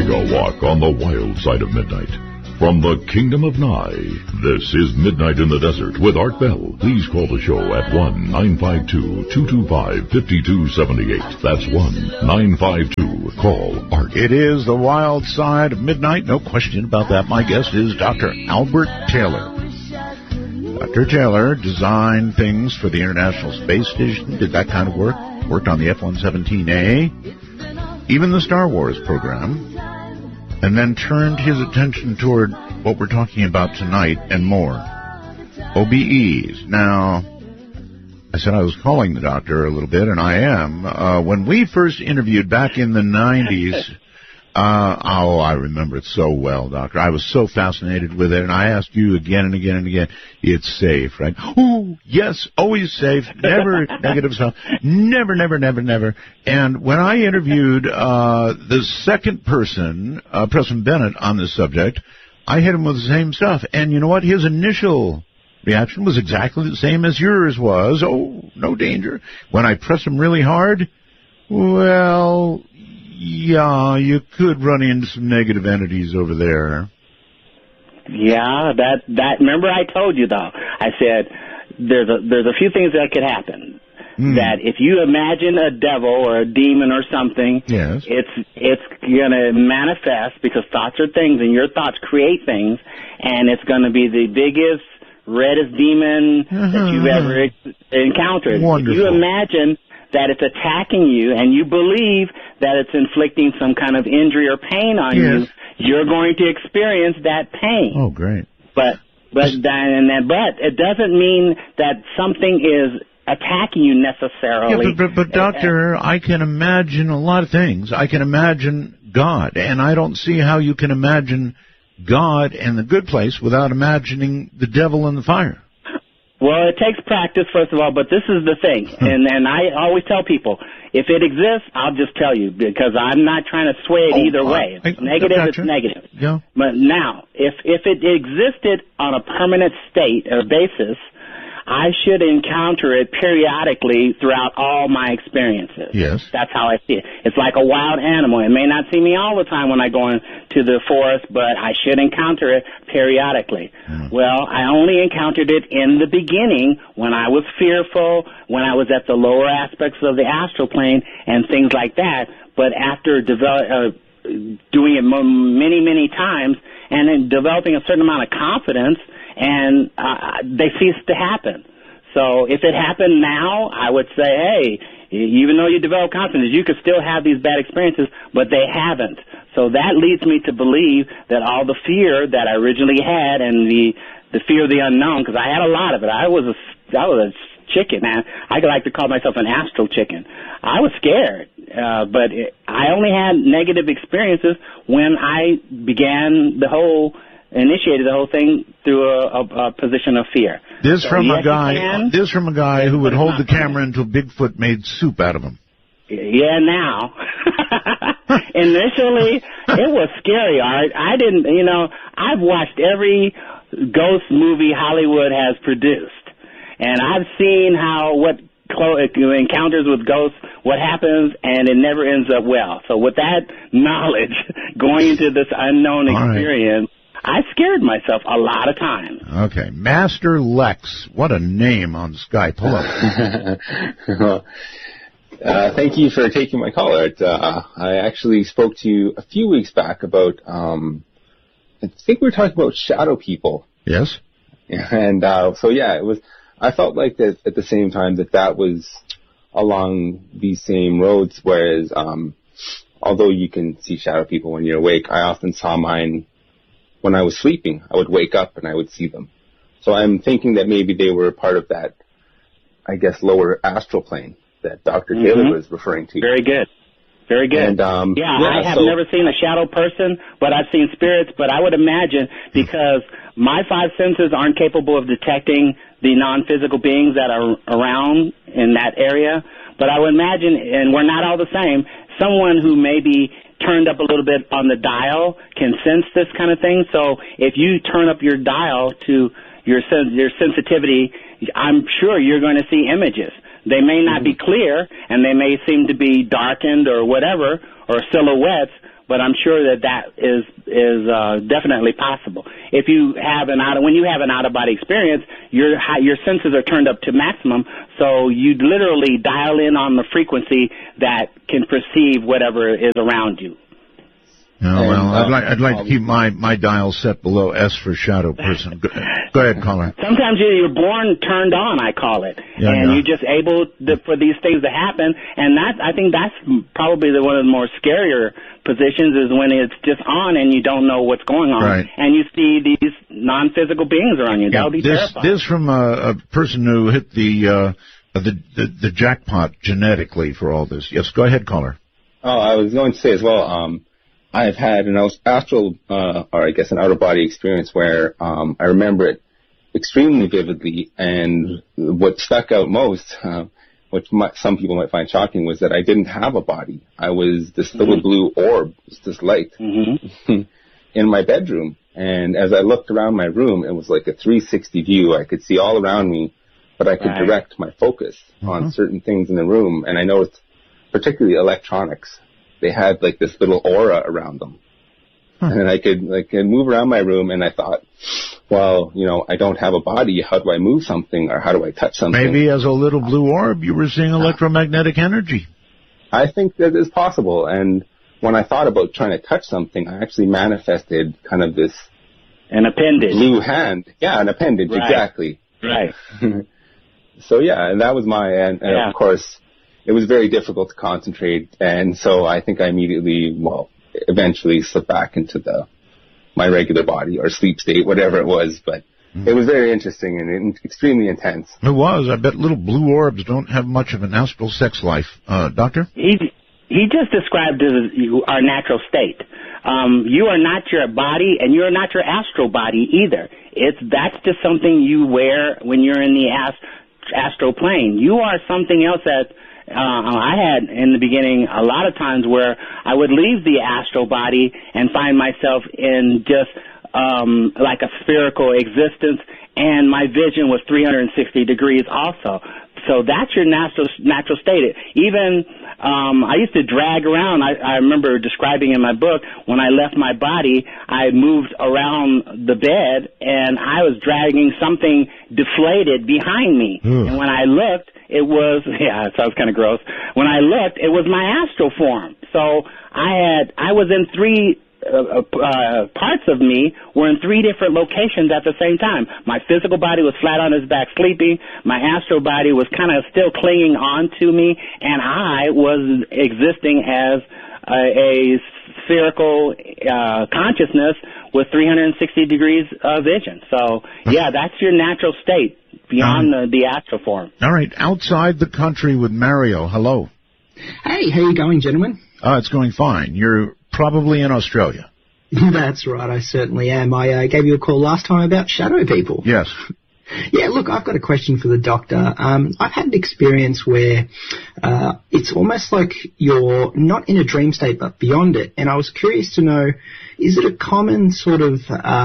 taking a walk on the wild side of midnight. From the Kingdom of Nye, this is Midnight in the Desert with Art Bell. Please call the show at 1-952-225-5278. That's 1-952-CALL-ART. It is the wild side of midnight, no question about that. My guest is Dr. Albert Taylor. Dr. Taylor designed things for the International Space Station, did that kind of work, worked on the F-117A, even the Star Wars program, and then turned his attention toward what we're talking about tonight and more, OBEs. Now, I said I was calling the doctor a little bit, and I am. When we first interviewed back in the 90s, I remember it so well, doctor. I was so fascinated with it, and I asked you again and again and again, it's safe, right? Oh, yes, always safe, never negative stuff, never. And when I interviewed the second person, Preston Bennett, on this subject, I hit him with the same stuff. And you know what? His initial reaction was exactly the same as yours was. Oh, no danger. When I pressed him really hard, well, yeah, you could run into some negative entities over there. Yeah, that. Remember, I told you though. I said there's a few things that could happen. That if you imagine a devil or a demon or something, yes, it's gonna manifest because thoughts are things, and your thoughts create things, and it's gonna be the biggest, reddest demon that you've ever encountered. Wonderful. If you imagine that it's attacking you and you believe that it's inflicting some kind of injury or pain on you, you're going to experience that pain. Oh, great. But it doesn't mean that something is attacking you necessarily. Yeah, but doctor, I can imagine a lot of things. I can imagine God, and I don't see how you can imagine God and the good place without imagining the devil in the fire. Well, it takes practice, first of all, but this is the thing, and I always tell people, if it exists, I'll just tell you, because I'm not trying to sway it either way. It's negative, it's negative. Yeah. But now, if it existed on a permanent state or basis, I should encounter it periodically throughout all my experiences. Yes. That's how I see it. It's like a wild animal. It may not see me all the time when I go into the forest, but I should encounter it periodically. Well, I only encountered it in the beginning when I was fearful, when I was at the lower aspects of the astral plane and things like that. But after doing it many times and then developing a certain amount of confidence, and they cease to happen. So if it happened now, I would say, hey, even though you develop confidence, you could still have these bad experiences, but they haven't. So that leads me to believe that all the fear that I originally had and the fear of the unknown, because I had a lot of it. I was a chicken, man. I like to call myself an astral chicken. I was scared, but I only had negative experiences when I began initiated the whole thing through a position of fear. This from a guy who would hold the camera until Bigfoot made soup out of him. Yeah, now. Initially, it was scary, Art. I didn't, I've watched every ghost movie Hollywood has produced, and I've seen what encounters with ghosts, what happens, and it never ends up well. So with that knowledge, going into this unknown experience, I scared myself a lot of times. Okay. Master Lex. What a name on Skype. Hello. Thank you for taking my call, Art. I actually spoke to you a few weeks back about, I think we were talking about shadow people. Yes. And it was, I felt like that at the same time that was along these same roads, whereas although you can see shadow people when you're awake, I often saw mine when I was sleeping. I would wake up and I would see them. So I'm thinking that maybe they were part of that, I guess, lower astral plane that Dr. Taylor was referring to. Very good. Very good. And, I have never seen a shadow person, but I've seen spirits. But I would imagine, because my five senses aren't capable of detecting the non-physical beings that are around in that area, but I would imagine, and we're not all the same, someone who maybe turned up a little bit on the dial can sense this kind of thing. So if you turn up your dial to your sensitivity, I'm sure you're going to see images. They may not be clear, and they may seem to be darkened or whatever, or silhouettes, but I'm sure that is definitely possible. If you have when you have an out-of-body experience, your senses are turned up to maximum, so you literally dial in on the frequency that can perceive whatever is around you. Oh, well, I'd like to keep my dial set below S for shadow person. Go ahead, caller. Sometimes you're born turned on, I call it, you're just able for these things to happen. And I think that's probably one of the more scarier positions is when it's just on and you don't know what's going on, right. And you see these non-physical beings around you. That'll be terrifying. This from a person who hit the jackpot genetically for all this. Yes, go ahead, caller. Oh, I was going to say as well. I've had an astral, or I guess an out-of-body experience where I remember it extremely vividly, and what stuck out most, which some people might find shocking, was that I didn't have a body. I was this little blue orb, this light, in my bedroom. And as I looked around my room, it was like a 360 view. I could see all around me, but I could direct my focus on certain things in the room. And I noticed particularly electronics. They had like this little aura around them. And I could move around my room, and I thought, well, I don't have a body. How do I move something, or how do I touch something? Maybe as a little blue orb, you were seeing electromagnetic energy. I think that is possible. And when I thought about trying to touch something, I actually manifested kind of this... An appendage. Blue hand. Yeah, an appendage, exactly. Right. So, yeah, and that was and of course... It was very difficult to concentrate, and so I think I eventually slipped back into my regular body or sleep state, whatever it was. But it was very interesting and extremely intense. It was. I bet little blue orbs don't have much of an astral sex life. Doctor? He just described our natural state. You are not your body, and you are not your astral body either. That's just something you wear when you're in the astral plane. You are something else that... I had in the beginning a lot of times where I would leave the astral body and find myself in just like a spherical existence, and my vision was 360 degrees also. So that's your natural state. Even I used to drag around. I remember describing in my book when I left my body, I moved around the bed and I was dragging something deflated behind me. And when I looked, it was, it sounds kind of gross. When I looked, it was my astral form. So I was in three parts of me were in three different locations at the same time. My physical body was flat on its back sleeping. My astral body was kind of still clinging on to me, and I was existing as a spherical consciousness with 360 degrees of vision. So, yeah, that's your natural state beyond the astral form. All right, outside the country with Mario. Hello. Hey, how you going, gentlemen? It's going fine. You're probably in Australia. That's right, I certainly am. I gave you a call last time about shadow people. Yes. Yeah, look, I've got a question for the doctor. I've had an experience where it's almost like you're not in a dream state but beyond it, and I was curious to know, is it a common sort of...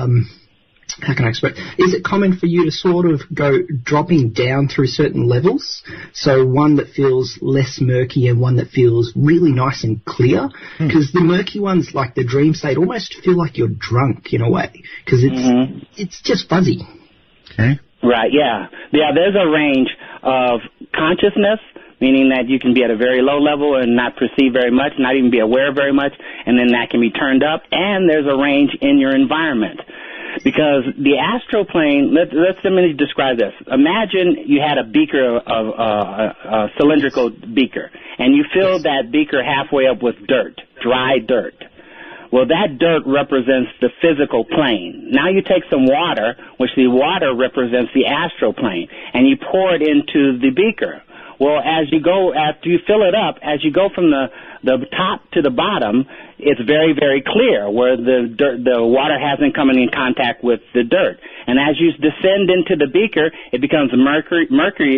how can I explain? Is it common for you to sort of go dropping down through certain levels? So one that feels less murky and one that feels really nice and clear? Because the murky ones, like the dream state, almost feel like you're drunk in a way. Because it's just fuzzy. Okay. Right, yeah. Yeah, there's a range of consciousness, meaning that you can be at a very low level and not perceive very much, not even be aware very much, and then that can be turned up. And there's a range in your environment. Because the astral plane, let me describe this. Imagine you had a beaker, a cylindrical beaker, and you fill that beaker halfway up with dirt, dry dirt. Well, that dirt represents the physical plane. Now you take some water, which the water represents the astral plane, and you pour it into the beaker. Well, as you go, after you fill it up, as you go from the top to the bottom, it's very, very clear where the water hasn't come in contact with the dirt. And as you descend into the beaker, it becomes murkier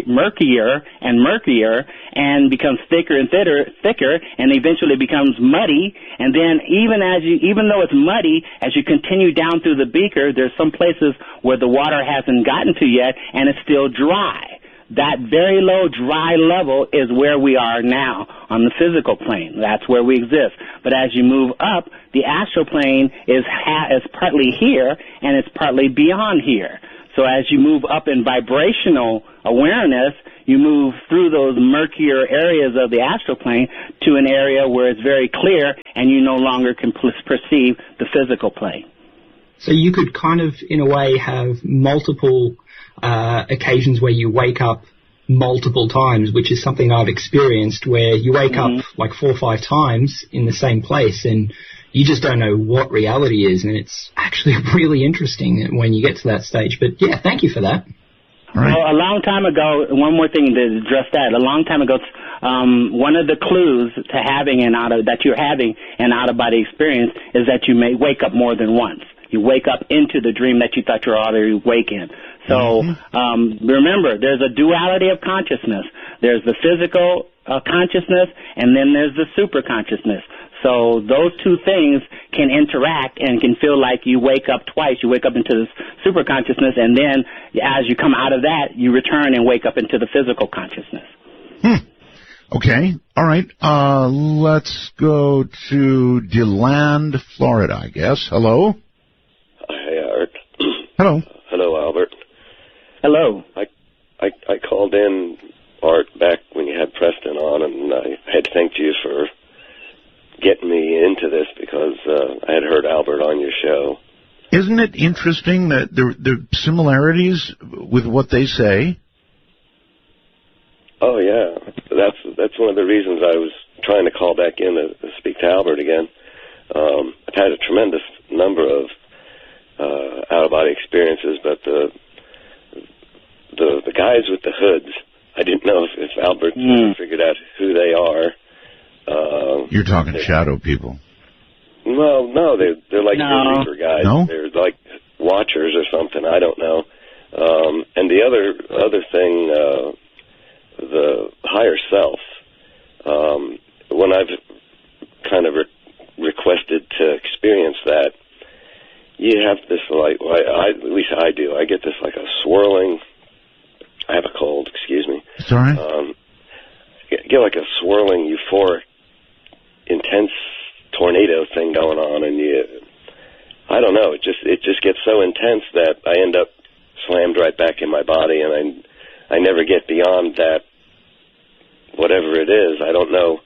and murkier, and becomes thicker and thicker, and eventually becomes muddy. And then even though it's muddy, as you continue down through the beaker, there's some places where the water hasn't gotten to yet, and it's still dry. that very low dry level is where we are now on the physical plane. That's where we exist. But as you move up, the astral plane is partly here and it's partly beyond here. So as you move up in vibrational awareness, you move through those murkier areas of the astral plane to an area where it's very clear and you no longer can perceive the physical plane. So you could kind of, in a way, have multiple occasions where you wake up multiple times, which is something I've experienced, where you wake up like 4 or 5 times in the same place and you just don't know what reality is, and it's actually really interesting when you get to that stage. But yeah, thank you for that. All right. Well, a long time ago, one more thing to address that. A long time ago, one of the clues to having that you're having an out-of-body experience is that you may wake up more than once. You wake up into the dream that you thought you were already awake in. So remember, there's a duality of consciousness. There's the physical consciousness, and then there's the super consciousness. So those two things can interact and can feel like you wake up twice. You wake up into this super consciousness, and then as you come out of that, you return and wake up into the physical consciousness. Okay. All right. Let's go to DeLand, Florida, I guess. Hello? Hey, Art. Hello. Hello, Albert. Hello. I called in, Art, back when you had Preston on, and I had thanked you for getting me into this because I had heard Albert on your show. Isn't it interesting that the similarities with what they say? Oh, yeah. That's one of the reasons I was trying to call back in to speak to Albert again. I've had a tremendous number of out-of-body experiences, but the guys with the hoods, I didn't know if Albert figured out who they are. You're talking shadow people. Well, no, they're like Reaper guys. No? They're like watchers or something. I don't know. And the other thing, the higher self. When I've kind of requested to experience that, you have this like, at least I do. I get this like a swirling. I have a cold. Excuse me. It's all right. Get like a swirling, euphoric, intense tornado thing going on, and I don't know, it just gets so intense that I end up slammed right back in my body, and I never get beyond that, whatever it is. I don't know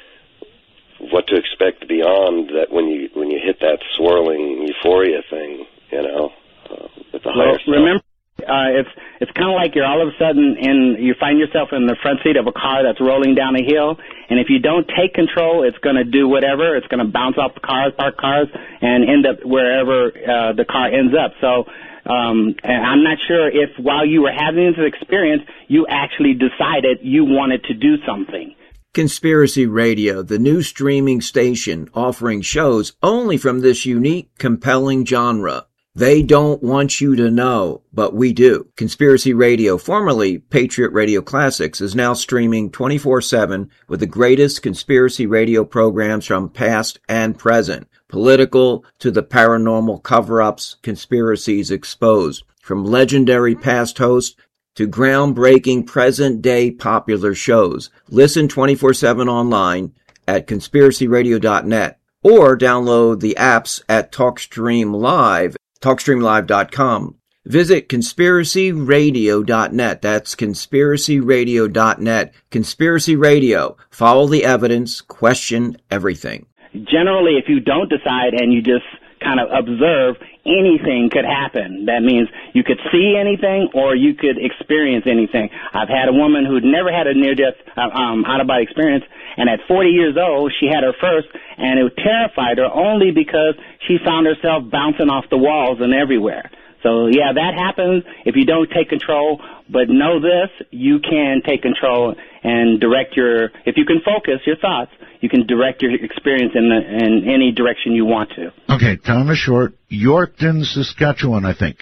what to expect beyond that when you hit that swirling euphoria thing, with the higher self. Remember, it's kind of like you're all of a sudden you find yourself in the front seat of a car that's rolling down a hill, and if you don't take control, it's going to do whatever. It's going to bounce off the cars, parked cars, and end up wherever the car ends up. So and I'm not sure if while you were having this experience, you actually decided you wanted to do something. Conspiracy Radio, the new streaming station offering shows only from this unique, compelling genre. They don't want you to know, but we do. Conspiracy Radio, formerly Patriot Radio Classics, is now streaming 24/7 with the greatest conspiracy radio programs from past and present. Political to the paranormal cover-ups, conspiracies exposed. From legendary past hosts to groundbreaking present-day popular shows. Listen 24/7 online at conspiracyradio.net or download the apps at TalkStream Live, TalkStreamLive.com. Visit conspiracyradio.net. That's conspiracyradio.net. Conspiracy Radio. Follow the evidence. Question everything. Generally, if you don't decide and you just kind of observe, anything could happen. That means you could see anything or you could experience anything. I've had a woman who'd never had a near-death out-of-body experience, and at 40 years old, she had her first, and it terrified her only because she found herself bouncing off the walls and everywhere. So, yeah, that happens if you don't take control. But know this, you can take control and direct if you can focus your thoughts, you can direct your experience in any direction you want to. Okay, time is short. Yorkton, Saskatchewan, I think.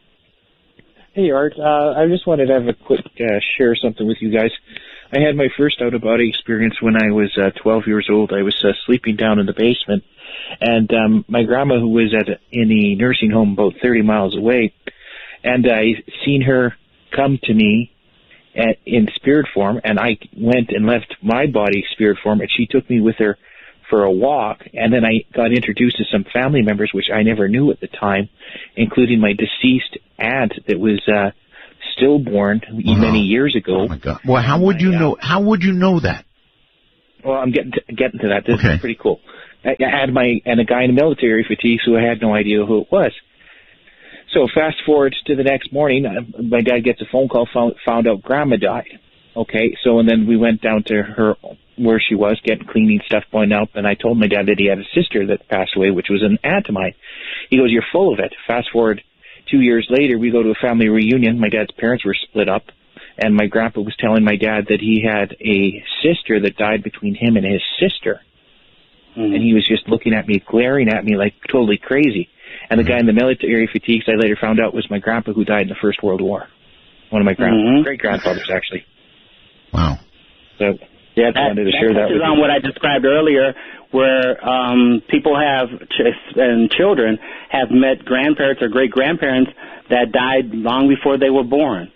Hey, Art. I just wanted to have a quick share something with you guys. I had my first out-of-body experience when I was 12 years old. I was sleeping down in the basement, and my grandma, who was in a nursing home about 30 miles away, and I seen her come to me in spirit form, and I went and left my body spirit form, and she took me with her for a walk, and then I got introduced to some family members which I never knew at the time, including my deceased aunt that was stillborn many years ago. Oh my God! Well, how would you know? How would you know that? Well, I'm getting to that. This is pretty cool. I had a guy in the military fatigues who I had no idea who it was. So fast forward to the next morning, my dad gets a phone call, found out Grandma died. Okay, so and then we went down to her where she was, getting cleaning stuff going up, and I told my dad that he had a sister that passed away, which was an aunt of mine. He goes, "You're full of it." Fast forward 2 years later, we go to a family reunion. My dad's parents were split up, and my grandpa was telling my dad that he had a sister that died between him and his sister. And he was just looking at me, glaring at me like totally crazy. And the guy in the military fatigues, I later found out, was my grandpa who died in the First World War. One of my great-grandfathers, actually. Wow. So, yeah, I wanted to share that with you. On what I described earlier, where people have, and children have met grandparents or great-grandparents that died long before they were born.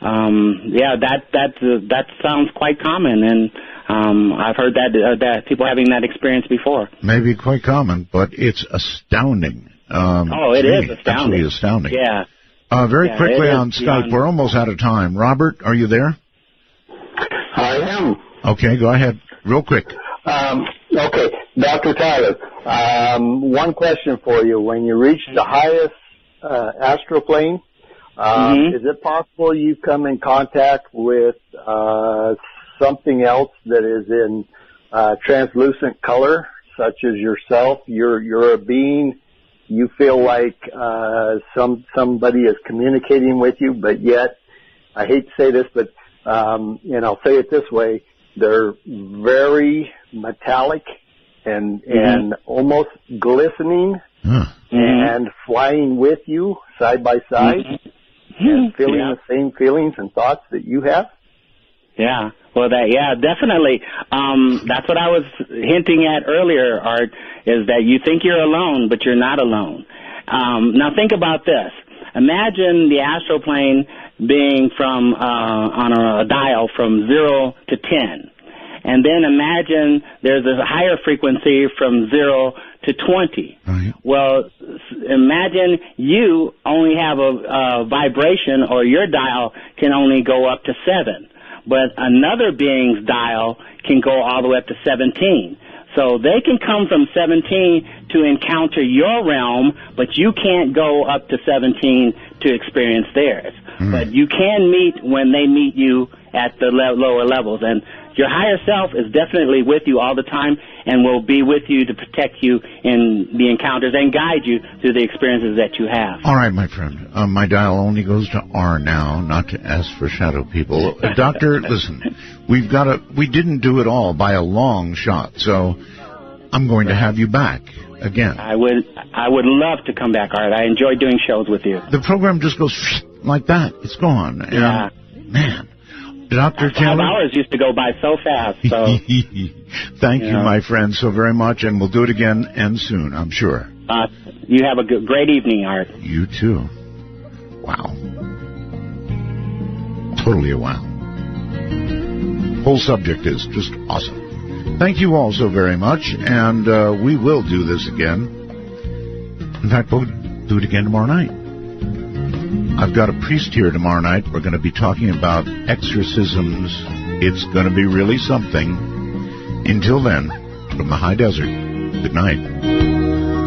That sounds quite common, and I've heard that people having that experience before. Maybe quite common, but it's astounding. It is astounding. Absolutely astounding. Yeah. Very quickly on Skype, we're almost out of time. Robert, are you there? I am. Okay, go ahead, real quick. Okay, Dr. Tyler, one question for you. When you reach the highest astral plane, is it possible you come in contact with something else that is in translucent color, such as yourself? You're a being. You feel like somebody is communicating with you, but yet, I hate to say this, but and I'll say it this way: they're very metallic and almost glistening, and flying with you side by side, and feeling the same feelings and thoughts that you have. Yeah. Well, definitely. That's what I was hinting at earlier, Art, is that you think you're alone, but you're not alone. Now think about this. Imagine the astral plane being from on a dial from 0 to 10. And then imagine there's a higher frequency from 0 to 20. Right. Well, imagine you only have a vibration, or your dial can only go up to 7. But another being's dial can go all the way up to 17. So they can come from 17 to encounter your realm, but you can't go up to 17 to experience theirs. But you can meet when they meet you at the lower levels. And your higher self is definitely with you all the time and will be with you to protect you in the encounters and guide you through the experiences that you have. All right, my friend. My dial only goes to R now, not to S for shadow people. Doctor, listen, we didn't do it all by a long shot, so I'm going to have you back again. I would love to come back, Art. I enjoy doing shows with you. The program just goes like that. It's gone. Yeah. Man. Dr. 5 Taylor? hours used to go by so fast. So. Thank you, my friend, so very much, and we'll do it again and soon, I'm sure. You have a great evening, Art. You too. Wow. Totally a wow. Whole subject is just awesome. Thank you all so very much, and we will do this again. In fact, we'll do it again tomorrow night. I've got a priest here tomorrow night. We're going to be talking about exorcisms. It's going to be really something. Until then, from the high desert, good night.